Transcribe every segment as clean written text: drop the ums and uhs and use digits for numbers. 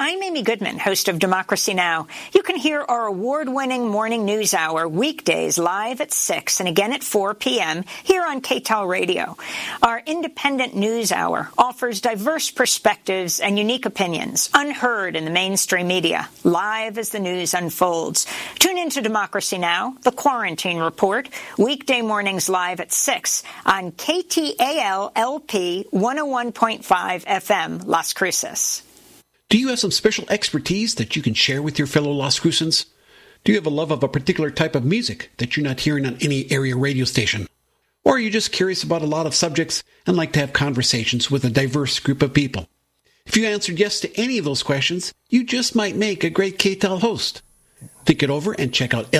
I'm Amy Goodman, host of Democracy Now! You can hear our award-winning morning news hour weekdays live at 6 and again at 4 p.m. here on KTAL Radio. Our independent news hour offers diverse perspectives and unique opinions unheard in the mainstream media, live as the news unfolds. Tune into Democracy Now!, The Quarantine Report, weekday mornings live at 6 on KTAL-LP 101.5 FM, Las Cruces. Do you have some special expertise that you can share with your fellow Las Crucens? Do you have a love of a particular type of music that you're not hearing on any area radio station? Or are you just curious about a lot of subjects and like to have conversations with a diverse group of people? If you answered yes to any of those questions, you just might make a great KTAL host. Think it over and check out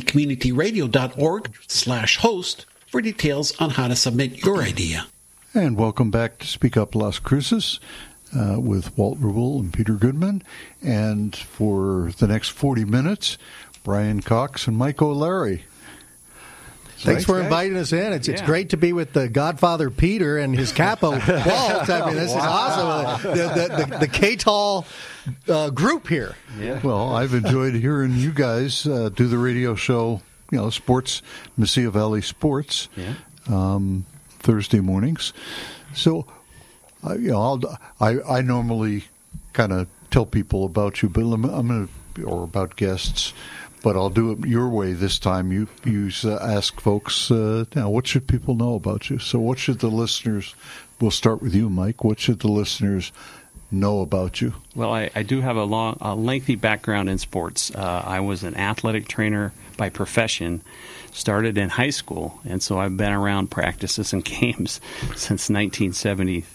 lccommunityradio.org/host for details on how to submit your idea. And welcome back to Speak Up Las Cruces with Walt Rubel and Peter Goodman. And for the next 40 minutes, Brian Cox and Mike O'Leary. Thanks for inviting us in. It's great to be with the Godfather Peter and his capo Walt. I mean, this is awesome. The KTAL group here. Yeah. Well, I've enjoyed hearing you guys do the radio show, sports, Mesilla Valley Sports, Thursday mornings. So, I normally kind of tell people about you, but I'm going to, or about guests, but I'll do it your way this time. You ask folks, what should people know about you? So what should the listeners, we'll start with you, Mike, what should the listeners know about you? Well, I do have a lengthy background in sports. I was an athletic trainer by profession, started in high school, and so I've been around practices and games since 1973.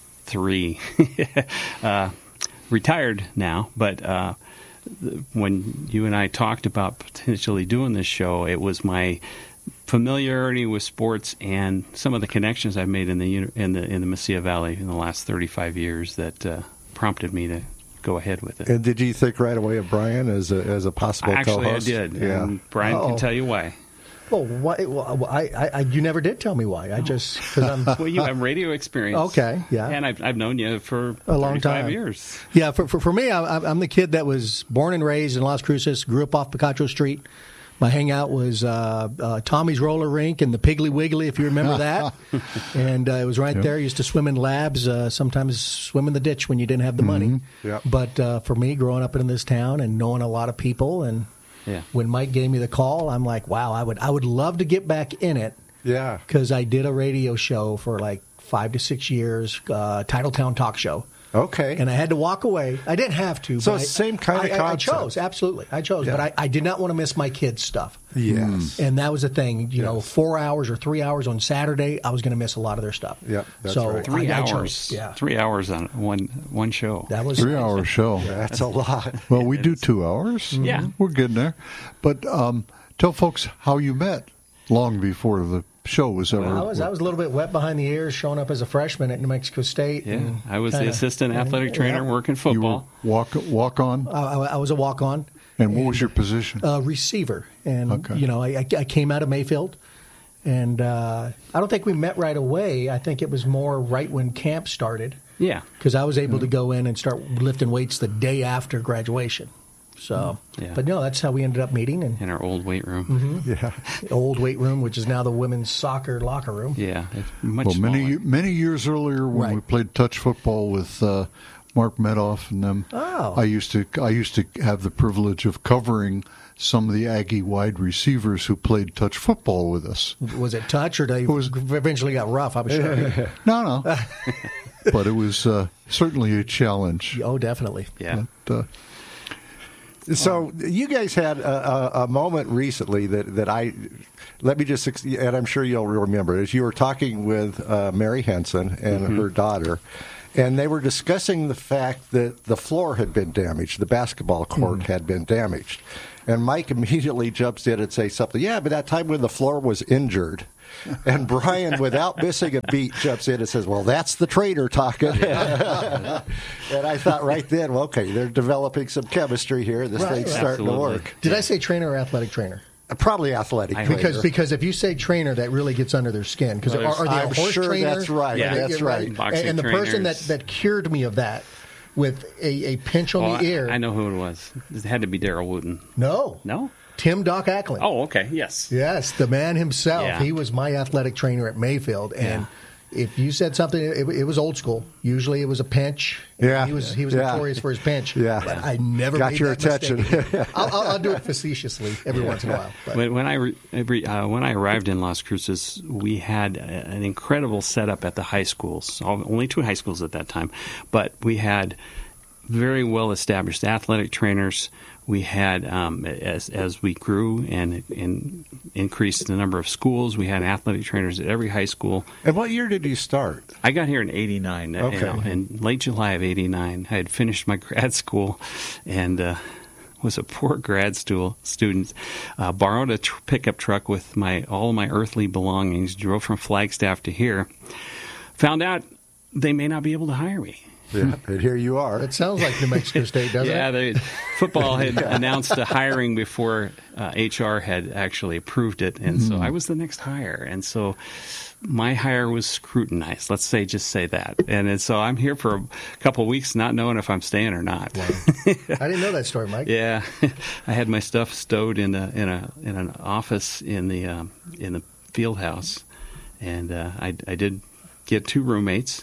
Retired now, but when you and I talked about potentially doing this show, it was my familiarity with sports and some of the connections I've made in the Mesilla Valley in the last 35 years that prompted me to go ahead with it. And did you think right away of Brian as a possible co-host? Actually, I did. Yeah. And Brian can tell you why. Well, you never did tell me why. I just because I'm. Well, you have radio experience. Okay, yeah. And I've known you for a long time. 35 years. Yeah, for me, I'm the kid that was born and raised in Las Cruces, grew up off Picacho Street. My hangout was Tommy's Roller Rink and the Piggly Wiggly, if you remember that. And it was right there. Used to swim in labs, sometimes swim in the ditch when you didn't have the money. Yeah. But for me, growing up in this town and knowing a lot of people, and when Mike gave me the call, I'm like, wow, I would love to get back in it. Yeah. Because I did a radio show for like 5 to 6 years, Titletown Talk Show. Okay. And I had to walk away. I didn't have to. So but same kind of concept. I chose, absolutely. I chose. Yeah. But I did not want to miss my kids' stuff. Yes. And that was the thing. 4 hours or 3 hours on Saturday, I was going to miss a lot of their stuff. Yeah, that's so right. 3 hours. chose, 3 hours on one show. That was 3 hour show. Yeah, that's a lot. Well, we do 2 hours. Yeah. We're getting there. But tell folks how you met long before the show was ever. I was a little bit wet behind the ears, showing up as a freshman at New Mexico State. Yeah, I was the assistant athletic trainer working football. You were walk on? I was a walk on. And what was your position? Receiver. And, I came out of Mayfield. And I don't think we met right away. I think it was more right when camp started. Yeah. Because I was able to go in and start lifting weights the day after graduation. So, but no, that's how we ended up meeting. And in our old weight room. Mm-hmm. Yeah. Old weight room, which is now the women's soccer locker room. Yeah. Much many years earlier when we played touch football with Mark Medoff and them, I used to have the privilege of covering some of the Aggie wide receivers who played touch football with us. Was it touch or they eventually got rough? I'm sure. No. But it was certainly a challenge. Oh, definitely. Yeah. But, so you guys had a moment recently let me just, and I'm sure you'll remember it, as you were talking with Mary Henson and her daughter, and they were discussing the fact that the floor had been damaged, the basketball court had been damaged. And Mike immediately jumps in and says something, but that time when the floor was injured. And Brian, without missing a beat, jumps in and says, well, that's the trainer talking. And I thought right then, well, okay, they're developing some chemistry here. This thing's starting to work. Did I say trainer or athletic trainer? Probably athletic trainer. Because if you say trainer, that really gets under their skin. Because are they a horse trainer? That's right. Yeah, that's right. And the person that cured me of that with a pinch on the ear. I know who it was. It had to be Darrell Wooten. No. Tim Doc Ackland. Oh, okay, yes. Yes, the man himself. Yeah. He was my athletic trainer at Mayfield, and if you said something, it was old school. Usually it was a pinch. Yeah. He was notorious for his pinch. Yeah. But I never got made your that attention. mistake. I'll do it facetiously every once in a while. But. When I arrived in Las Cruces, we had an incredible setup at the high schools. Only 2 high schools at that time, but we had very well established athletic trainers. We had, as we grew and increased the number of schools, we had athletic trainers at every high school. And what year did you start? I got here in '89. Okay. In late July of '89, I had finished my grad school and was a poor grad student. Borrowed a pickup truck with all of my earthly belongings, drove from Flagstaff to here. Found out they may not be able to hire me. Yeah, and here you are. It sounds like New Mexico State, doesn't it? Yeah, football had announced a hiring before HR had actually approved it, and so I was the next hire. And so my hire was scrutinized. Let's just say that. And so I'm here for a couple of weeks, not knowing if I'm staying or not. Wow. I didn't know that story, Mike. Yeah, I had my stuff stowed in an office in the field house, and I did get 2 roommates.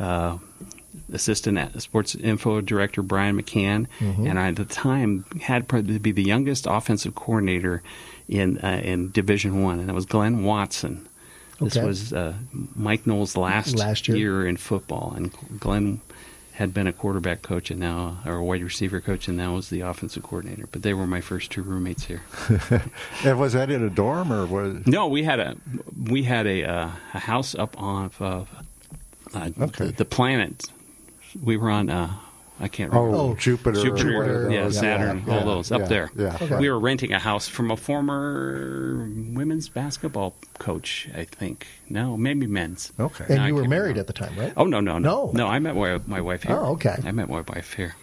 Assistant sports info director Brian McCann, and I, at the time, had to be the youngest offensive coordinator in Division I, and that was Glenn Watson. This was Mike Knowles' last year in football, and Glenn had been a quarterback coach or a wide receiver coach, and now was the offensive coordinator. But they were my first 2 roommates here. And was that in a dorm or was? No, we had a house up on the planet. We were on, I can't remember. Oh, Jupiter. Saturn, all those up there. Yeah. Okay. We were renting a house from a former women's basketball coach, I think. No, maybe men's. Okay. And you were married at the time, right? Oh, no. No. No, I met my wife here. Oh, okay. I met my wife here.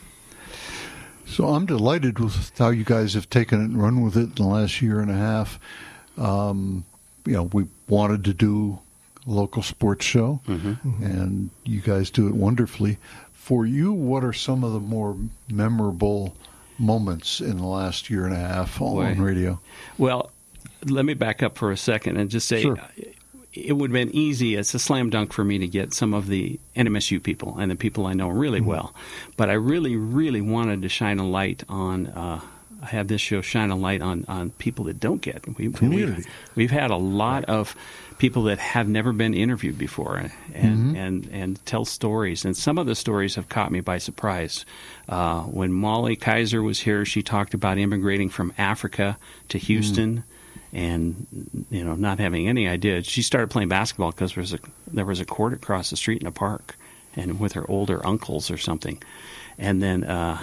So I'm delighted with how you guys have taken it and run with it in the last year and a half. We wanted to do a local sports show, and you guys do it wonderfully. For you, what are some of the more memorable moments in the last year and a half on radio? Well, let me back up for a second and just say it would have been easy. It's a slam dunk for me to get some of the NMSU people and the people I know really well. But I really, really wanted to shine a light on have this show shine a light on people that don't get. We've had a lot of people that have never been interviewed before and tell stories. And some of the stories have caught me by surprise. When Molly Kaiser was here, she talked about immigrating from Africa to Houston and not having any idea. She started playing basketball because there was a court across the street in a park and with her older uncles or something. And then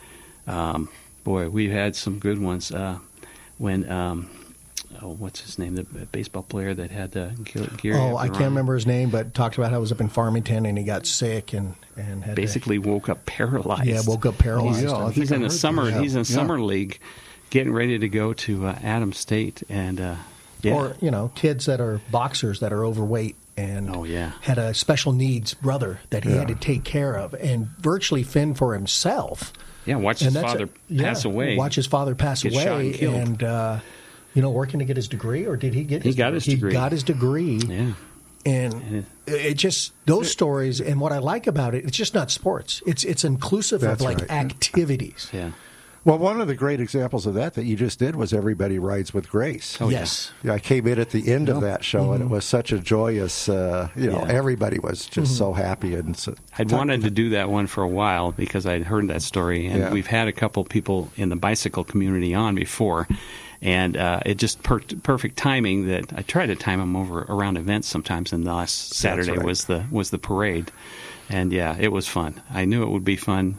we've had some good ones. When what's his name? The baseball player that had Gary. Oh, I can't remember his name, but talked about how he was up in Farmington and he got sick and had basically woke up paralyzed. Yeah, woke up paralyzed. He's in the summer. He's in summer league, getting ready to go to Adams State, and or kids that are boxers that are overweight. And had a special needs brother that he had to take care of and virtually fend for himself. Yeah, watch his father pass away. Watch his father pass away, and working to get his degree, or did he get? He got his degree. He got his degree. Yeah, and it just those stories. And what I like about it, it's just not sports. It's inclusive of activities. Yeah. Well, one of the great examples of that you just did was Everybody Rides with Grace. Oh, yes. Yeah, I came in at the end of that show, and it was such a joyous, everybody was just so happy. And I'd wanted to do that one for a while because I'd heard that story, and we've had a couple people in the bicycle community on before, and it just perfect timing that I try to time them over around events sometimes, and the last Saturday was the parade. And, it was fun. I knew it would be fun.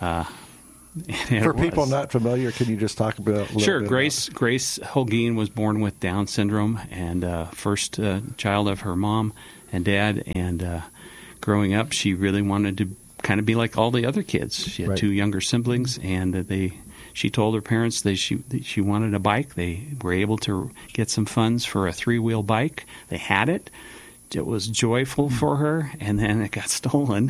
For people not familiar, can you just talk about a little bit? Sure. Grace Holguin was born with Down syndrome and first child of her mom and dad. And growing up, she really wanted to kind of be like all the other kids. She had 2 younger siblings, and she told her parents that she wanted a bike. They were able to get some funds for a 3-wheel bike. They had it. joyful for her, and then it got stolen.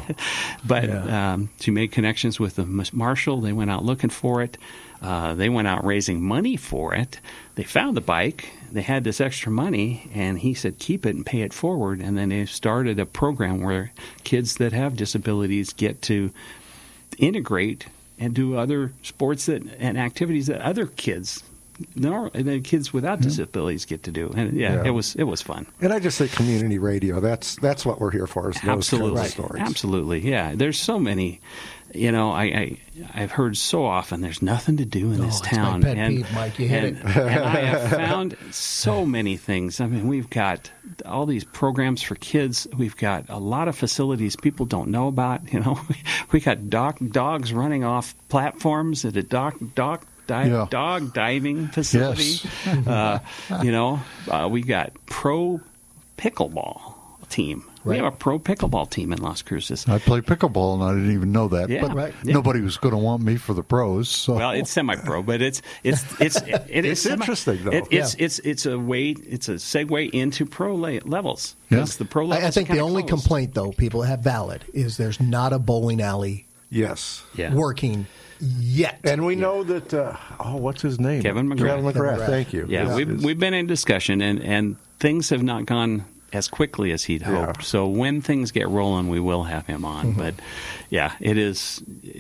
But she made connections with the marshal. They went out looking for it. They went out raising money for it. They found the bike. They had this extra money, and he said, keep it and pay it forward. And then they started a program where kids that have disabilities get to integrate and do other sports and activities that other kids, the kids without disabilities, get to do. And it was fun. And I just say community radio. That's what we're here for. Is those kind of stories. Absolutely. Yeah. There's so many. I've heard so often there's nothing to do in this town. My pet peeve, Mike. You hit it. And I have found so many things. I mean, we've got all these programs for kids. We've got a lot of facilities people don't know about. We got dogs running off platforms at a dog diving facility. Yes. We got pro pickleball team. We have a pro pickleball team in Las Cruces. I play pickleball, and I didn't even know that. Yeah, but nobody was going to want me for the pros. So. Well, it's semi-pro, but it's interesting though. It's a segue into pro levels. Yeah. The pro levels I think the only closed. complaint though people have valid is there's not a bowling alley working yet. And we know that. What's his name? Kevin McGrath. Thank you. Yeah, we've been in discussion, and things have not gone as quickly as he'd hoped. So when things get rolling, we will have him on. But it is.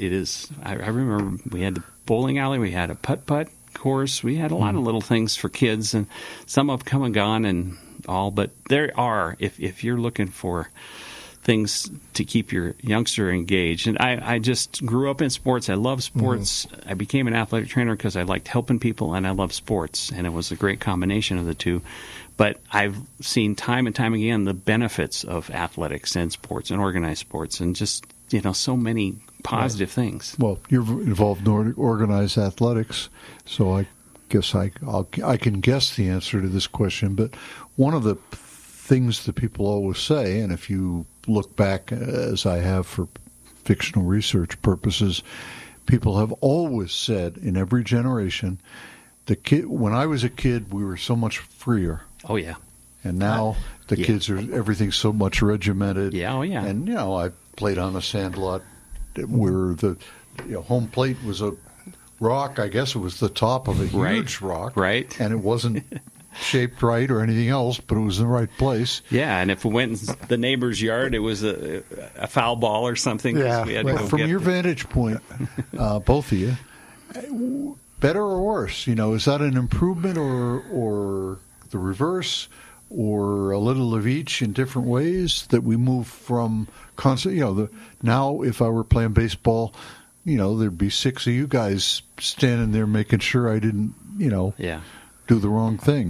I remember we had the bowling alley, we had a putt-putt course, we had a lot of little things for kids, and some have come and gone and all. But there are, if you're looking for things to keep your youngster engaged. And I just grew up in sports. I love sports. I became an athletic trainer because I liked helping people, and I love sports. And it was a great combination of the two. But I've seen time and time again the benefits of athletics and sports and organized sports and just, so many positive things. Well, you're involved in organized athletics, so I guess I can guess the answer to this question. But one of the things that people always say, and if you look back, as I have for fictional research purposes, people have always said in every generation, when I was a kid, we were so much freer. Oh, yeah. And now the kids everything's so much regimented. Yeah, oh, yeah. And, I played on a sand lot where the home plate was a rock. I guess it was the top of a huge rock. Right. And it wasn't shaped right or anything else, but it was in the right place. Yeah, and if we went in the neighbor's yard, it was a foul ball or something. Yeah. We had to go From get your vantage point, both of you, better or worse? Is that an improvement or the reverse, or a little of each in different ways that we move from constant? Now if I were playing baseball, there'd be 6 of you guys standing there making sure I didn't, do the wrong thing.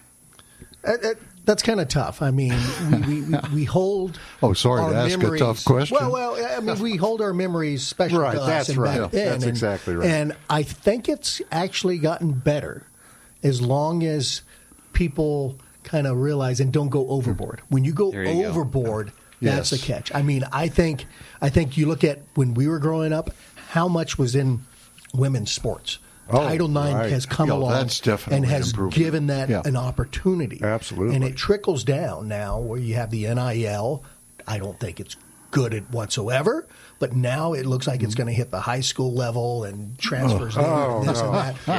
That's kind of tough. I mean, we hold. Oh, sorry our to ask memories. a tough question. Well, I mean, we hold our memories special to us. That's and right. back then, That's exactly right. And I think it's actually gotten better as long as people kind of realize and don't go overboard. When you go overboard, that's the catch. I mean, I think you look at when we were growing up, how much was in women's sports. Title IX has come along that's definitely and has improvement. given that an opportunity. Absolutely. And it trickles down now where you have the NIL. I don't think it's good at whatsoever, but now it looks like it's going to hit the high school level and transfers and this and that. Yeah.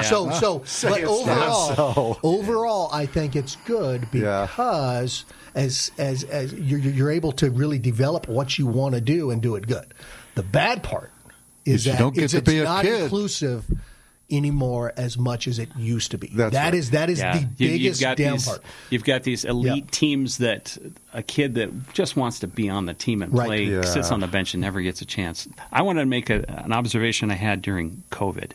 So overall, I think it's good because as you're able to really develop what you want to do and do it good. The bad part is you that don't get to be a not kid. Inclusive anymore as much as it used to be. That is the biggest damn part. You've got these elite teams that a kid that just wants to be on the team and play sits on the bench and never gets a chance. I want to make an observation I had during COVID.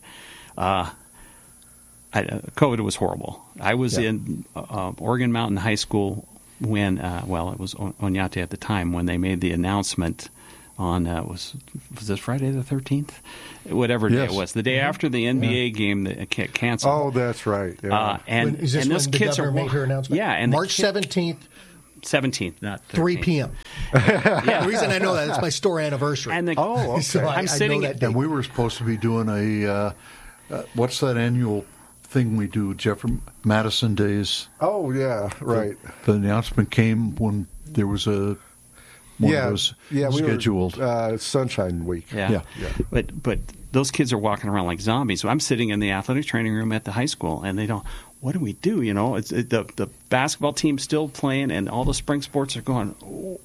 COVID was horrible. I was in Oregon Mountain High School when, it was Oñate at the time, when they made the announcement on was this Friday the 13th, whatever day it was, the day after the NBA game that canceled. Oh, that's right. Yeah. And is this and when those the kids governor made her announcement? Yeah, and March 17th, 17th, not 13th. 3 p.m. The reason I know that it's my store anniversary. And so I'm sitting I know that date. And we were supposed to be doing a what's that annual thing we do, Jeffrey Madison Days. Oh, yeah, right. The announcement came when there was one of those scheduled. We were, Sunshine Week. Yeah. But those kids are walking around like zombies. So I'm sitting in the athletic training room at the high school, and they don't. What do we do? You know, the basketball team's still playing, and all the spring sports are going.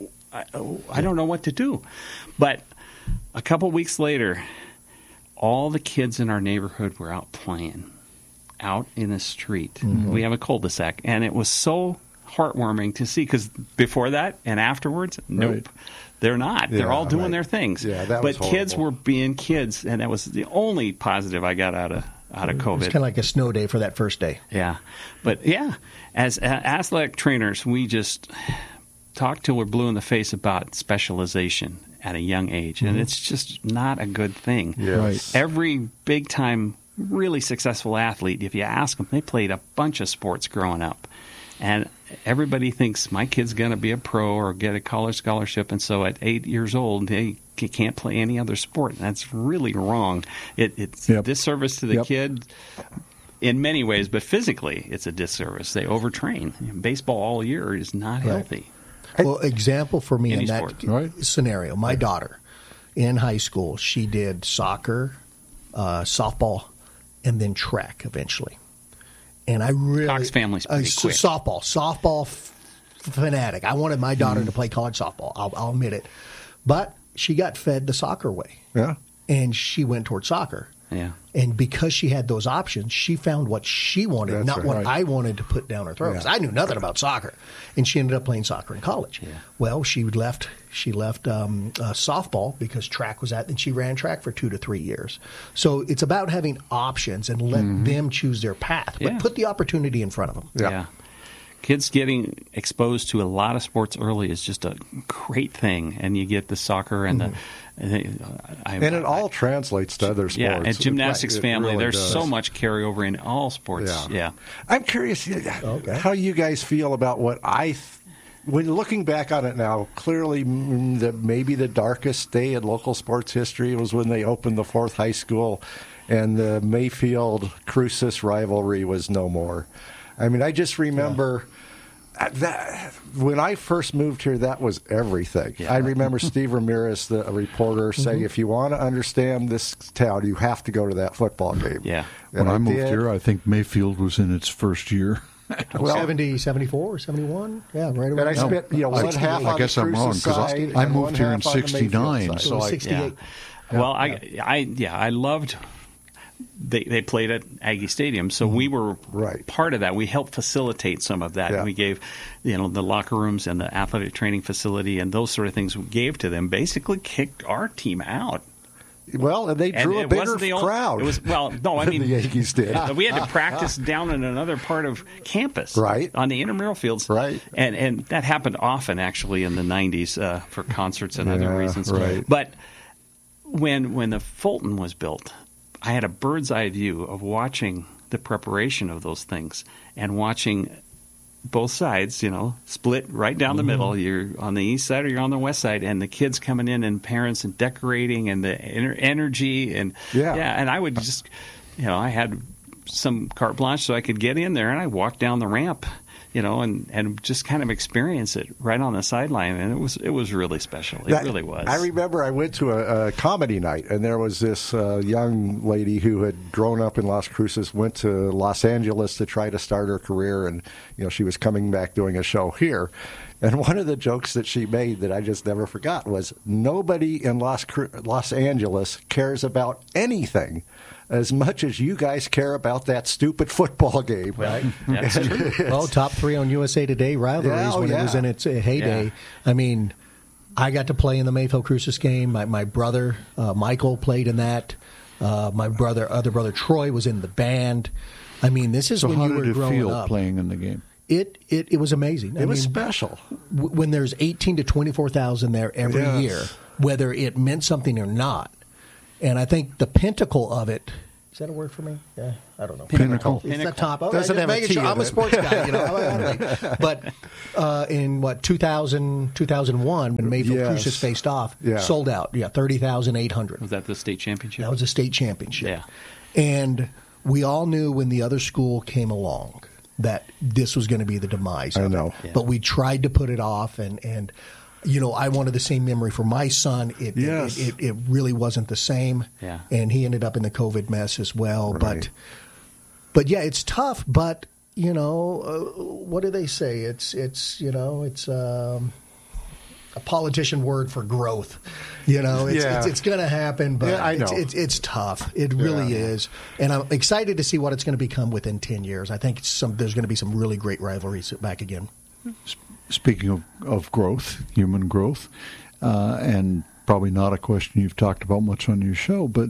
I don't know what to do. But a couple weeks later, all the kids in our neighborhood were out playing, out in the street. Mm-hmm. We have a cul-de-sac, and it was so heartwarming to see, because before that and afterwards, nope. Right. They're not. They're all doing their things. Yeah, that was horrible. Kids were being kids, and that was the only positive I got out of COVID. It was kind of like a snow day for that first day. Yeah. But, as athletic trainers, we just talk till we're blue in the face about specialization at a young age, and it's just not a good thing. Yes. Right. Every big-time, really successful athlete, if you ask them, they played a bunch of sports growing up. And everybody thinks my kid's going to be a pro or get a college scholarship, and so at 8 years old, they can't play any other sport. And that's really wrong. It's a disservice to the kid in many ways, but physically it's a disservice. They overtrain. Baseball all year is not healthy. Well, example for me Any in that sport. scenario, my daughter in high school, she did soccer, softball, and then track eventually. And I really Cox family's pretty quick. Softball fanatic. I wanted my daughter to play college softball. I'll admit it, but she got fed the soccer way. Yeah, and she went towards soccer. Yeah, and because she had those options, she found what she wanted, That's not right. what I wanted to put down her throat. Because I knew nothing about soccer, and she ended up playing soccer in college. Yeah. Well, she left softball because track was and she ran track for 2 to 3 years. So it's about having options and let them choose their path, but put the opportunity in front of them. Yeah. Kids getting exposed to a lot of sports early is just a great thing, and you get the soccer and and it all translates to other sports. Yeah, and gymnastics family, really there's does. so much carryover in all sports. Yeah. I'm curious how you guys feel about what when looking back on it now, clearly maybe the darkest day in local sports history was when they opened the 4th high school and the Mayfield-Cruces rivalry was no more. I mean, I just remember that when I first moved here, that was everything. Yeah. I remember Steve Ramirez, the reporter, saying, if you want to understand this town, you have to go to that football game. Yeah. When I moved here, I think Mayfield was in its first year. Well, 70, 74, 71? Yeah, right around. And I spent, one half on I guess the I'm wrong, because I moved here in 69. So 68. Yeah. Well, I loved... They played at Aggie Stadium, so we were part of that. We helped facilitate some of that. Yeah. We gave, the locker rooms and the athletic training facility and those sort of things we gave to them. Basically, kicked our team out. Well, and they drew a bigger crowd. The Yankees did. We had to practice down in another part of campus, on the intramural fields, and that happened often actually in the '90s for concerts and other reasons. Right. But when the Fulton was built, I had a bird's eye view of watching the preparation of those things and watching both sides, split right down the middle. You're on the east side or you're on the west side, and the kids coming in and parents and decorating and the energy and and I would just, I had some carte blanche so I could get in there, and I walked down the ramp, and just kind of experience it right on the sideline, and it was really special. It really was. I remember I went to a comedy night, and there was this young lady who had grown up in Las Cruces, went to Los Angeles to try to start her career, and she was coming back doing a show here. And one of the jokes that she made that I just never forgot was, nobody in Los Angeles cares about anything as much as you guys care about that stupid football game. Right. That's true. Well, top 3 on USA Today rivalries when it was in its heyday. Yeah. I mean, I got to play in the Mayfield-Cruces game. My brother, Michael, played in that. My other brother, Troy, was in the band. I mean, this is when you were growing up. So how did it feel playing in the game? It was amazing. It was special. When there's 18 to 24,000 there every year, whether it meant something or not. And I think the pinnacle of it, is that a word for me? Yeah, I don't know. Pinnacle. It's the top. Okay, Doesn't have a T in I'm a it. sports guy, But in 2001, when Mayfield-Cruces faced off, sold out. 30,800. Was that the state championship? That was a state championship. Yeah. And we all knew when the other school came along that this was going to be the demise of I know. it. But we tried to put it off, and I wanted the same memory for my son. It really wasn't the same. Yeah. And he ended up in the COVID mess as well. Right. But yeah, it's tough. But what do they say? It's a politician word for growth. It's going to happen, but I know. it's tough. It really is. And I'm excited to see what it's going to become within 10 years. I think there's going to be some really great rivalries back again. Speaking of growth, human growth, and probably not a question you've talked about much on your show, but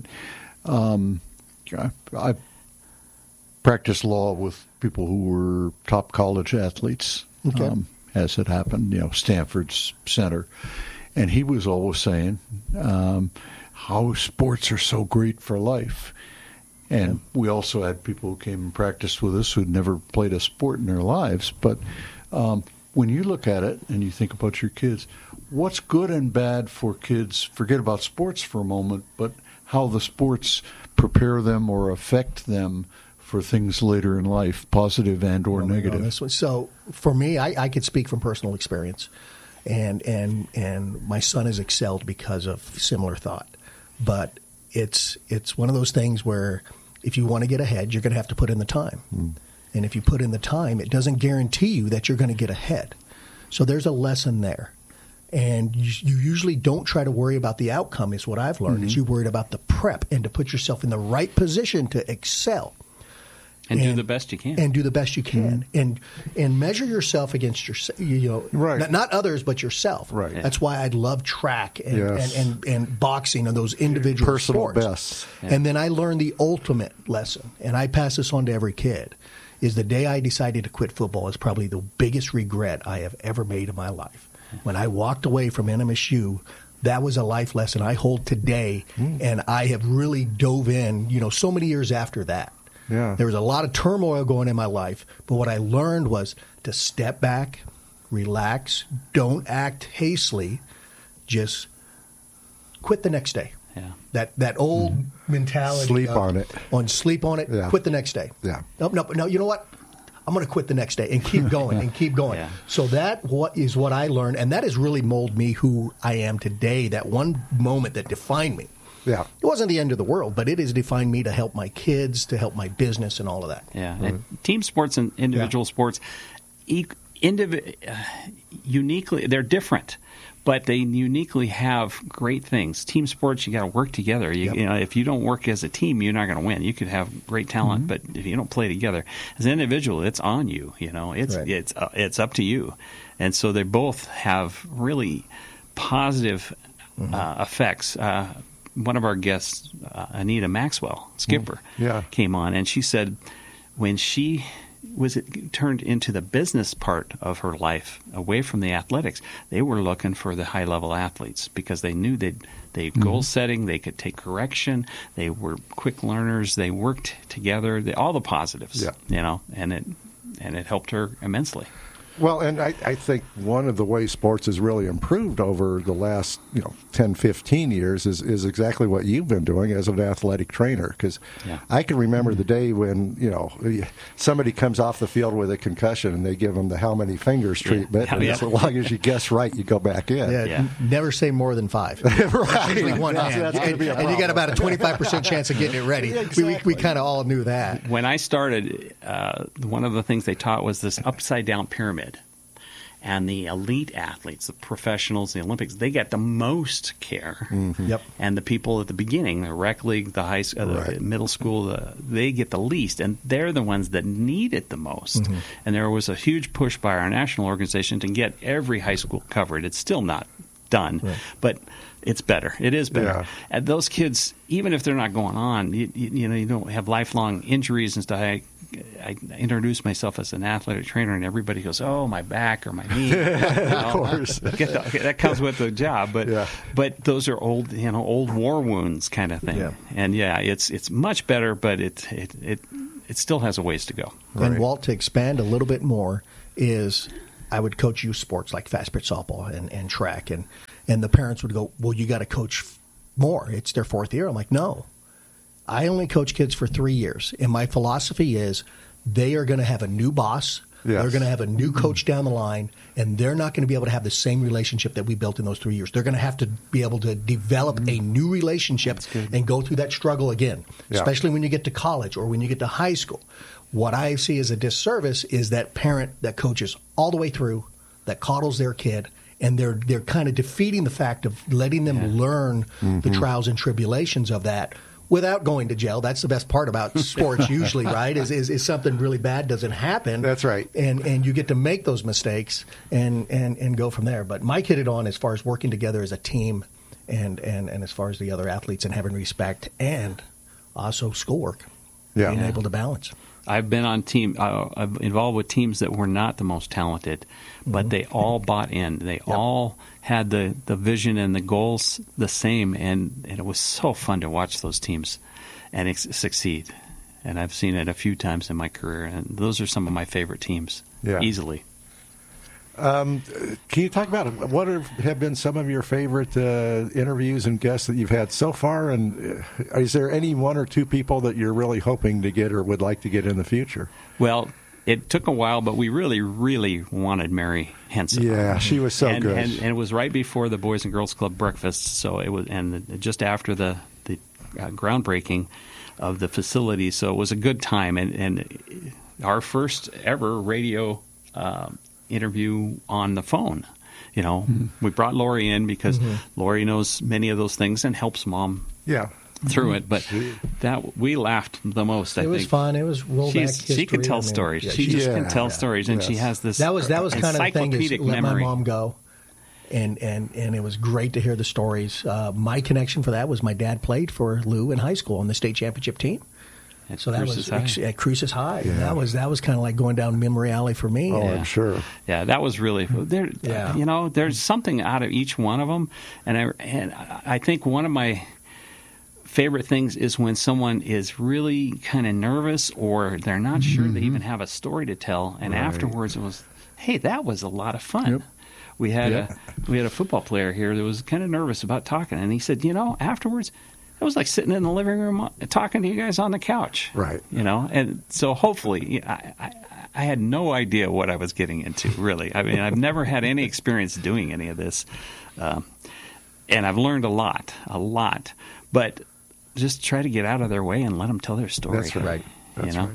I practiced law with people who were top college athletes, as it happened, Stanford's center. And he was always saying how sports are so great for life. And we also had people who came and practiced with us who'd never played a sport in their lives. But when you look at it and you think about your kids, what's good and bad for kids? Forget about sports for a moment, but how the sports prepare them or affect them for things later in life, positive and or negative. So for me, I could speak from personal experience. And my son has excelled because of similar thought. But it's one of those things where if you want to get ahead, you're going to have to put in the time. And if you put in the time, it doesn't guarantee you that you're going to get ahead. So there's a lesson there. And you usually don't try to worry about the outcome, is what I've learned, is you're worried about the prep and to put yourself in the right position to excel. And do the best you can. And do the best you can. And measure yourself against yourself, Right. not others, but yourself. Right. That's why I love track and boxing and those individual Personal sports. bests. Yeah. And then I learned the ultimate lesson, and I pass this on to every kid, is the day I decided to quit football is probably the biggest regret I have ever made in my life. When I walked away from NMSU, that was a life lesson I hold today, and I have really dove in, so many years after that. Yeah. There was a lot of turmoil going in my life, but what I learned was to step back, relax, don't act hastily, just quit the next day. Yeah. That old mentality. Sleep on it. Sleep on it, quit the next day. Yeah. No, you know what? I'm going to quit the next day and keep going and keep going. Yeah. So that is what I learned, and that has really molded me who I am today, that one moment that defined me. Yeah. It wasn't the end of the world, but it has defined me to help my kids, to help my business, and all of that. Yeah. And team sports and individual sports, uniquely, they're different, but they uniquely have great things. Team sports, you got to work together. If you don't work as a team, you're not going to win. You could have great talent, but if you don't play together as an individual, it's on you. It's up to you, and so they both have really positive effects. One of our guests, Anita Maxwell, skipper, came on, and she said when she turned into the business part of her life, away from the athletics, they were looking for the high-level athletes because they knew they goal setting, they could take correction, they were quick learners, they worked together, all the positives, and it helped her immensely. Well, and I think one of the ways sports has really improved over the last 10, 15 years is exactly what you've been doing as an athletic trainer. Because I can remember the day when somebody comes off the field with a concussion and they give them the how many fingers treatment. And as long as you guess right, you go back in. Never say more than 5. Right. Usually one hand. And you got about a 25% chance of getting it ready. Exactly. We kind of all knew that. When I started, one of the things they taught was this upside-down pyramid. And the elite athletes, the professionals, the Olympics, they get the most care. Yep. And the people at the beginning, the rec league, the high school, the middle school, they get the least. And they're the ones that need it the most. And there was a huge push by our national organization to get every high school covered. It's still not done, but it's better. It is better. Yeah. And those kids, even if they're not going on, you don't have lifelong injuries and stuff. I introduce myself as an athletic trainer, and everybody goes, "Oh, my back or my knee." Of course, that comes with the job. But those are old war wounds kind of thing. Yeah. And it's much better, but it still has a ways to go. And Walt, to expand a little bit more, is I would coach youth sports like fast pitch softball and track, and the parents would go, "Well, you got to coach more. It's their 4th year." I'm like, "No, I only coach kids for 3 years, and my philosophy is they are going to have a new boss. Yes. They're going to have a new coach down the line, and they're not going to be able to have the same relationship that we built in those 3 years. They're going to have to be able to develop a new relationship and go through that struggle again, especially when you get to college or when you get to high school. What I see as a disservice is that parent that coaches all the way through, that coddles their kid, and they're kind of defeating the fact of letting them learn the trials and tribulations of that without going to jail. That's the best part about sports usually, right, is something really bad doesn't happen. That's right. And you get to make those mistakes and go from there. But Mike hit it on as far as working together as a team and as far as the other athletes and having respect and also schoolwork, being able to balance. I've been on I'm involved with teams that were not the most talented, but they all bought in. They all had the vision and the goals the same, and it was so fun to watch those teams and succeed. And I've seen it a few times in my career, and those are some of my favorite teams, easily. Can you talk about what have been some of your favorite interviews and guests that you've had so far? And is there any one or two people that you're really hoping to get or would like to get in the future? Well, it took a while, but we really, really wanted Mary Henson. Yeah, she was so good. And it was right before the Boys and Girls Club breakfast, so it was, and just after the groundbreaking of the facility, so it was a good time. And our first ever radio interview on the phone. You know, we brought Lori in because Lori knows many of those things and helps Mom through it. But that we laughed the most. I think it was fun. It was rollback history. She can tell stories. She just can tell stories, and she has this. That was kind of the thing. Is let memory. my mom go, and it was great to hear the stories. My connection for that was my dad played for Lou in high school on the state championship team. So that was at Cruces High. Yeah. That was kind of like going down memory alley for me. Oh, I'm sure. Yeah, that was really there. You know, there's something out of each one of them, and I think one of my favorite things is when someone is really kind of nervous or they're not sure they even have a story to tell, and afterwards it was, hey, that was a lot of fun. Yep. We had a football player here that was kind of nervous about talking, and he said, you know, afterwards. It was like sitting in the living room talking to you guys on the couch. Right. You know, and so hopefully I had no idea what I was getting into, really. I mean, I've never had any experience doing any of this. And I've learned a lot. But just try to get out of their way and let them tell their story. That's right. That's right.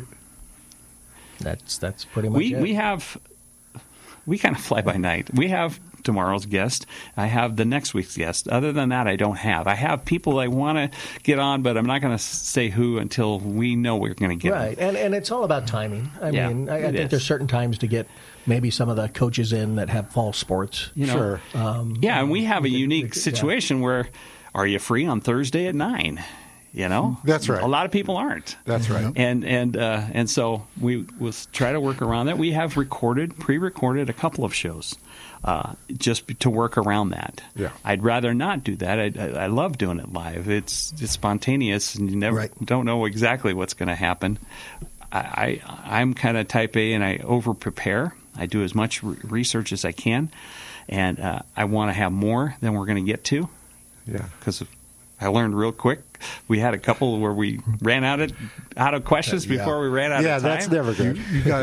That's pretty much it. We kind of fly by night. We have tomorrow's guest. I have the next week's guest. Other than that, I don't have. I have people I want to get on, but I'm not going to say who until we know we're going to get right. them. And it's all about timing. I mean, I think there's certain times to get maybe some of the coaches in that have fall sports. You know, sure. And we have a unique situation where, are you free on Thursday at 9? You know, that's right. A lot of people aren't. That's right. And so we will try to work around that. We have pre-recorded a couple of shows, just to work around that. Yeah. I'd rather not do that. I love doing it live. It's spontaneous, and you don't know exactly what's going to happen. I'm kind of type A, and I over prepare. I do as much research as I can, and I want to have more than we're going to get to. Yeah. Because I learned real quick. We had a couple where we ran out of questions before we ran out of time. Yeah, that's never good.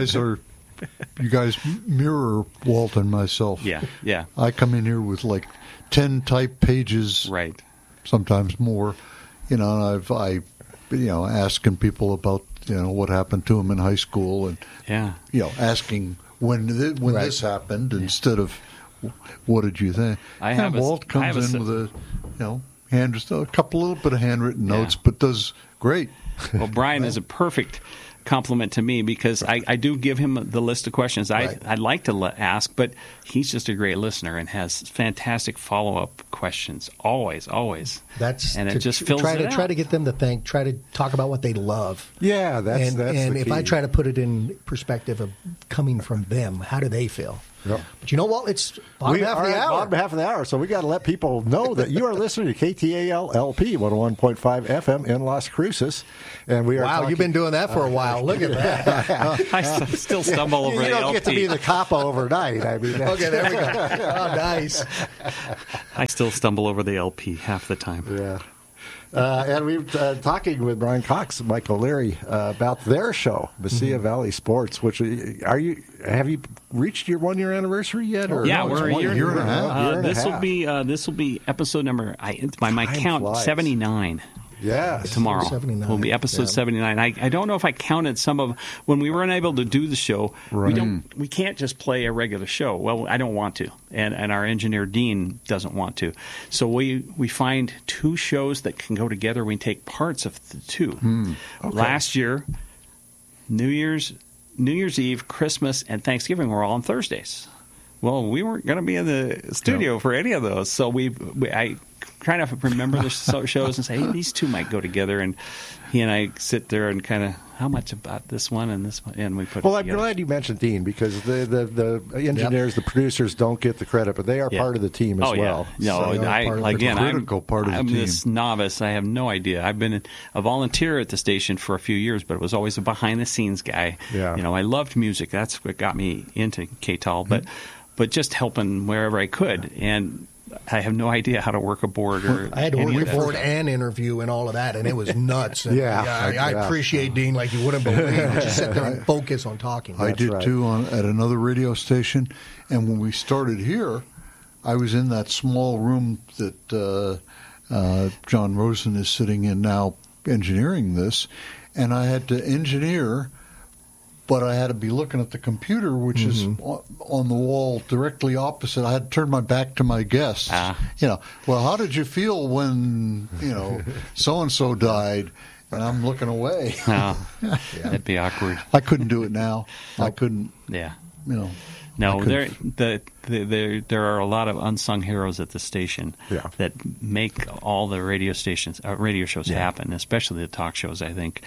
You guys mirror Walt and myself. Yeah. I come in here with like 10 typed pages, right? Sometimes more. You know, and I asking people about what happened to them in high school, and asking when this happened instead of what did you think. Walt comes in with a little bit of handwritten notes, but does great. Well, Brian is a perfect compliment to me because I do give him the list of questions I'd like to ask, but he's just a great listener and has fantastic follow-up questions. Always. It just fills it out. Try to get them to think. Try to talk about what they love. Yeah, that's and the if key. I try to put it in perspective of coming from them, how do they feel? Yep. But you know what? It's bottom half of the hour. Bottom half of the hour. So we got to let people know that you are listening to KTAL LP 101.5 FM in Las Cruces, and we are. Wow, you've been doing that for a while. Look at that. I still stumble over the LP. You don't get to be the cop overnight. I mean, okay, there we go. Oh, nice. I still stumble over the LP half the time. Yeah. And we've talking with Brian Cox and Mike O'Leary about their show, Mesilla Valley Sports. Which have you reached your 1 year anniversary yet? Or yeah, no, we're a year and a half. This will be episode number. By my count, flies. 79. Yes. Tomorrow 79. will be episode 79. I don't know if I counted some of when we were unable to do the show. Right. We can't just play a regular show. Well, I don't want to, and our engineer Dean doesn't want to. So we find two shows that can go together. We take parts of the two. Okay. Last year, New Year's Eve, Christmas, and Thanksgiving were all on Thursdays. Well, we weren't going to be in the studio for any of those, so I try to remember the shows and say, hey, these two might go together, and he and I sit there and kind of, how much about this one and this one, and we put Well, it I'm together. glad you mentioned Dean, because the engineers, the producers don't get the credit, but they are part of the team as well. No, So critical part of the I'm team. this novice. I have no idea. I've been a volunteer at the station for a few years, but it was always a behind-the-scenes guy. Yeah. I loved music. That's what got me into KTAL, but just helping wherever I could, and I have no idea how to work a board or I had to any work of that board stuff. and interview and all of that, and it was nuts. And I Yeah. appreciate Dean like you wouldn't believe. Just sit there and focus on talking. I did right. too at another radio station, and when we started here, I was in that small room that John Rosen is sitting in now, engineering this, and I had to engineer, but I had to be looking at the computer, which is on the wall directly opposite. I had to turn my back to my guests. Well, how did you feel when so and so died? And I'm looking away. Oh, that'd be awkward. I couldn't do it now. I couldn't. Yeah. I No, couldn't. there are a lot of unsung heroes at the station that make all the radio shows happen, especially the talk shows, I think.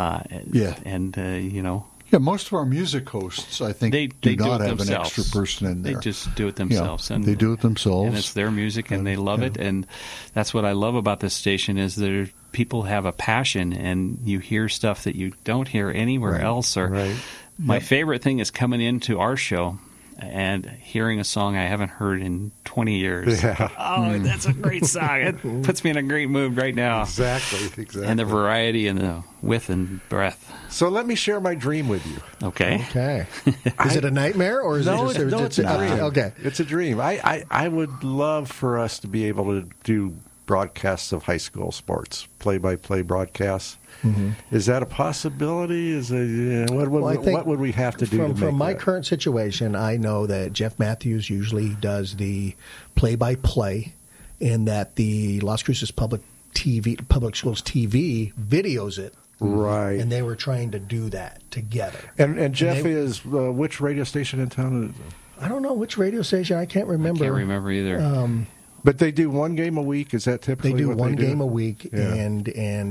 Yeah, most of our music hosts, I think, they do do not it have themselves. an extra person in there. They just do it themselves. And they do it themselves. And it's their music, and they love it. And that's what I love about this station is people have a passion, and you hear stuff that you don't hear anywhere else. My favorite thing is coming into our show and hearing a song I haven't heard in 20 years. Yeah. Oh, that's a great song. It puts me in a great mood right now. Exactly. And the variety and the width and breadth. So let me share my dream with you. Okay. Okay. Is it a nightmare or is it just it's a dream. Okay. It's a dream. I would love for us to be able to do broadcasts of high school sports, play-by-play broadcasts. Mm-hmm. Is that a possibility? What would we have to do to make from my that? current situation, I know that Jeff Matthews usually does the play-by-play, and that the Las Cruces Public Schools TV videos it. Right. And they were trying to do that together. And Jeff is which radio station in town? Is it? I don't know which radio station. I can't remember. I can't remember either. But they do one game a week. Is that typically they do what one they do? game a week, Yeah. and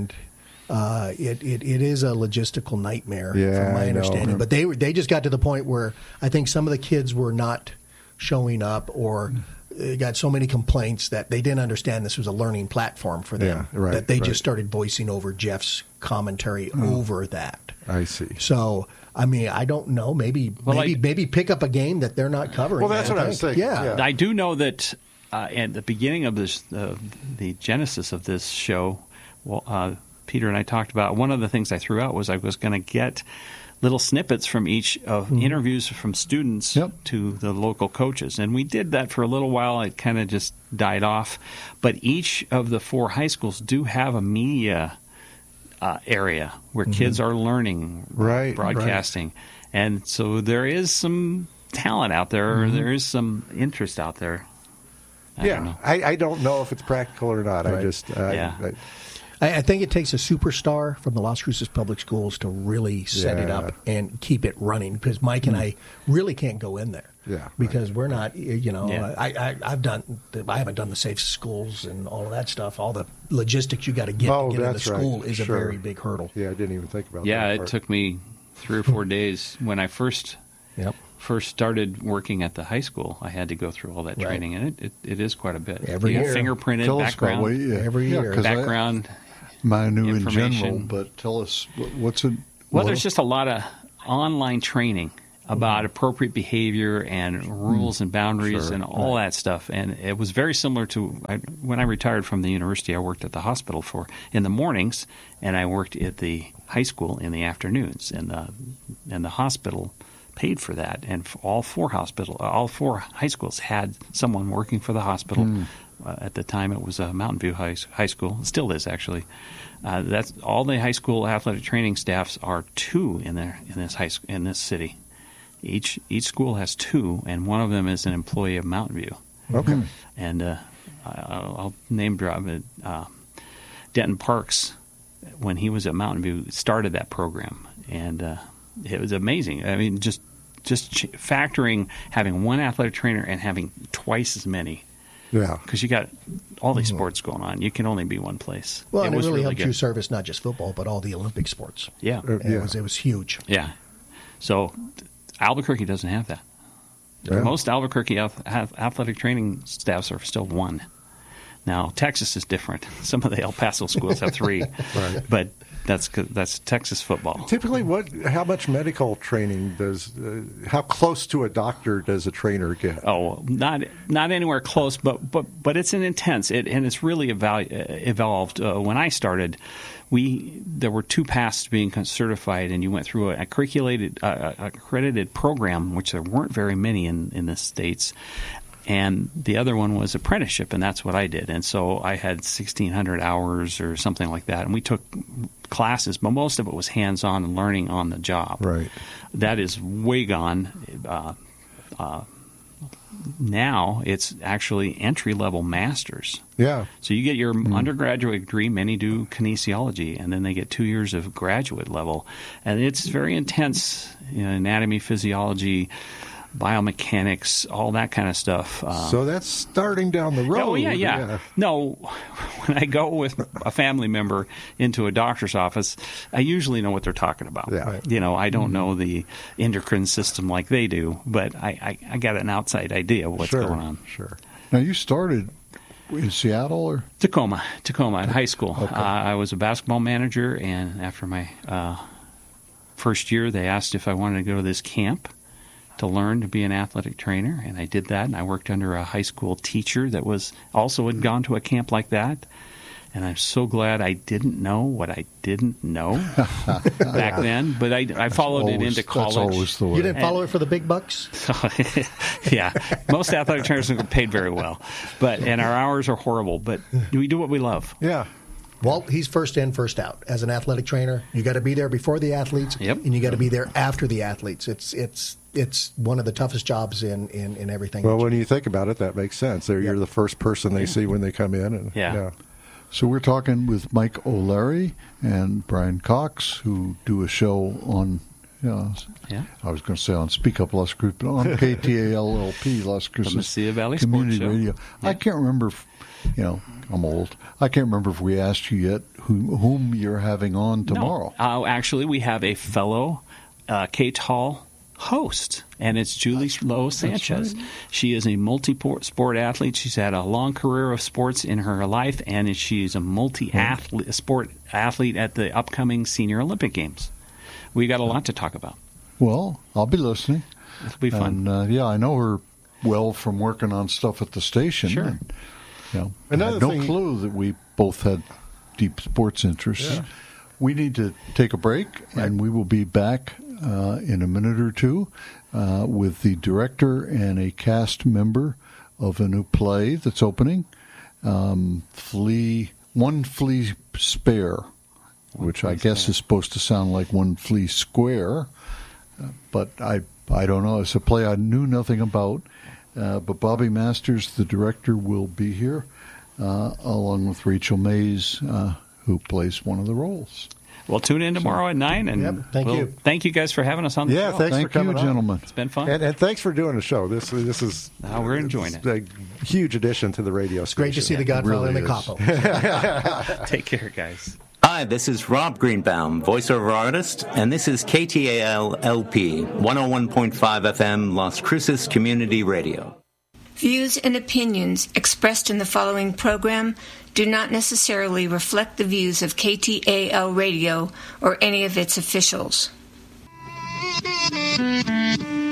it is a logistical nightmare Yeah, from my I know. understanding. But they just got to the point where I think some of the kids were not showing up, or got so many complaints that they didn't understand this was a learning platform for them. Yeah, right, that they right. just started voicing over Jeff's commentary over that. I see. So, I mean, I don't know. Maybe pick up a game that they're not covering. Well, that's what I was thinking. Yeah. I do know that at the beginning of this, the genesis of this show, Peter and I talked about, one of the things I threw out was I was going to get little snippets from each of interviews from students to the local coaches. And we did that for a little while. It kind of just died off. But each of the 4 high schools do have a media area where kids are learning broadcasting. And so there is some talent out there. There is some interest out there. I don't know. I don't know if it's practical or not. Right. I think it takes a superstar from the Las Cruces Public Schools to really set it up and keep it running, because Mike and I really can't go in there. Yeah, because we're not, I haven't done the safe schools and all of that stuff. All the logistics you got to get to get into school is a very big hurdle. Yeah, I didn't even think about that. Yeah, part. it took me 3 or 4 days when I first started working at the high school. I had to go through all that training, and it is quite a bit. Every year. Fingerprinted Tell us background. about Every year. Background. I knew in information. general, but tell us what's it. Well, there's just a lot of online training. about appropriate behavior and rules and boundaries and all that stuff. And it was very similar to when I retired from the university. I worked at the hospital in the mornings, and I worked at the high school in the afternoons. And the hospital paid for that. And all four high schools had someone working for the hospital. At the time, it was Mountain View High School. It still is, actually. That's all the high school athletic training staffs are two in this city. Each school has two, and one of them is an employee of Mountain View. Okay. And I'll name drop it. Denton Parks, when he was at Mountain View, started that program, and it was amazing. I mean, just factoring having one athletic trainer and having twice as many. Yeah, because you got all these sports going on. You can only be one place. Well, and it really helped good. you service not just football, but all the Olympic sports. Yeah. It was huge. Yeah. So Albuquerque doesn't have that. Yeah. Most Albuquerque athletic training staffs are still one. Now, Texas is different. Some of the El Paso schools have three. Right. But that's Texas football. Typically, how much medical training how close to a doctor does a trainer get? Oh, not anywhere close, but it's an intense. And it's really evolved. When I started, there were two paths to being certified, and you went through a accredited program, which there weren't very many in the States. And the other one was apprenticeship, and that's what I did. And so I had 1,600 hours or something like that. And we took classes, but most of it was hands-on and learning on the job. Right. That is way gone. Now it's actually entry-level masters. Yeah. So you get your undergraduate degree, many do kinesiology, and then they get 2 years of graduate level. And it's very intense, anatomy, physiology, biomechanics, all that kind of stuff. So that's starting down the road. Oh, yeah. No, when I go with a family member into a doctor's office, I usually know what they're talking about. Yeah. I don't know the endocrine system like they do, but I got an outside idea of what's going on. Sure. Now, you started in Seattle or? Tacoma at high school. Okay. I was a basketball manager, and after my first year, they asked if I wanted to go to this camp to learn to be an athletic trainer, and I did that, and I worked under a high school teacher that had gone to a camp like that, and I'm so glad I didn't know what I didn't know back then, but I followed it into college. That's always the way. You didn't follow it for the big bucks? Yeah, most athletic trainers are paid very well, and our hours are horrible, but we do what we love. Yeah. Well, he's first in, first out. As an athletic trainer, you got to be there before the athletes, and you got to be there after the athletes. It's one of the toughest jobs in everything. Well, when you think about it, that makes sense. You're the first person they see when they come in. And, yeah. So we're talking with Mike O'Leary and Brian Cox, who do a show on, I was going to say on Speak Up Las Cruces, but on KTAL-LP, Las Cruces Mesilla Valley Community Sports Radio. Yeah. I can't remember if, I'm old. I can't remember if we asked you yet whom you're having on tomorrow. No. Actually, we have a fellow KTAL host, and it's Julie Lowe Sanchez. Right. She is a multi-sport athlete. She's had a long career of sports in her life, and she's a multi-sport athlete at the upcoming Senior Olympic Games. We got a lot to talk about. Well, I'll be listening. It'll be fun. And, I know her well from working on stuff at the station. Sure. And, I had no clue that we both had deep sports interests. Yeah. We need to take a break, and we will be back in a minute or two with the director and a cast member of a new play that's opening, One Flea Spare, which I guess is supposed to sound like One Flea Square, but I don't know. It's a play I knew nothing about, but Bobby Masters, the director, will be here, along with Rachel Mays, who plays one of the roles. Well, tune in tomorrow at 9. And thank you. Thank you guys for having us on the show. Thanks for coming on, gentlemen. It's been fun. And thanks for doing the show. This is we're enjoying it. A huge addition to the radio station. Great to see the Godfather and the Capo. Take care, guys. Hi, this is Rob Greenbaum, voiceover artist, and this is KTAL-LP, 101.5 FM, Las Cruces Community Radio. Views and opinions expressed in the following program do not necessarily reflect the views of KTAL Radio or any of its officials.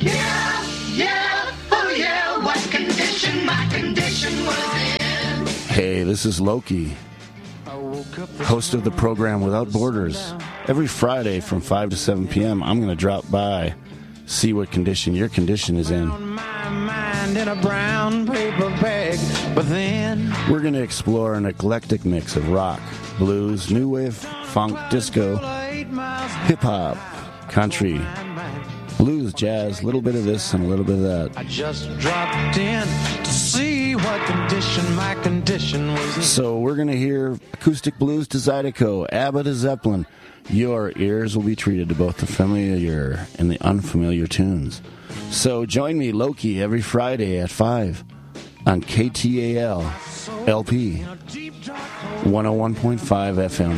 Yeah, yeah, oh yeah, what condition my condition was in. Hey, this is Loki, host of the program Without Borders. Every Friday from 5 to 7 p.m., I'm going to drop by, see what condition your condition is in. In a brown paper bag, but then we're going to explore an eclectic mix of rock, blues, new wave, funk, disco, hip-hop, country, blues, jazz, a little bit of this and a little bit of that. I just dropped in to see what condition my condition was in. So we're going to hear acoustic blues to Zydeco, ABBA to Zeppelin. Your ears will be treated to both the familiar and the unfamiliar tunes. So join me, Loki, every Friday at 5 on KTAL LP 101.5 FM.